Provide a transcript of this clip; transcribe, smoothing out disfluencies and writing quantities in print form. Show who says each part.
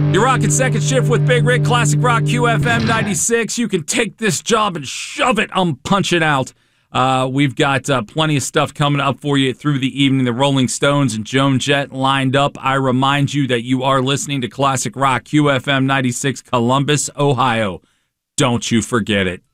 Speaker 1: You're rocking Second Shift with Big Rick, Classic Rock QFM 96. You can take this job and shove it. I'm punching out. We've got plenty of stuff coming up for you through the evening. The Rolling Stones and Joan Jett lined up. I remind you that you are listening to Classic Rock QFM 96, Columbus, Ohio. Don't you forget it.